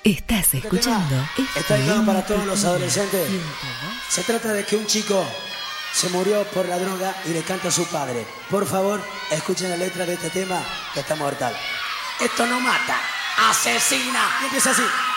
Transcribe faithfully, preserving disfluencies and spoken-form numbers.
Estás escuchando. Está dedicado para todos los adolescentes. Se trata de que un chico se murió por la droga y le canta a su padre. Por favor, escuchen la letra de este tema que está mortal. Esto no mata, asesina. Y empieza así.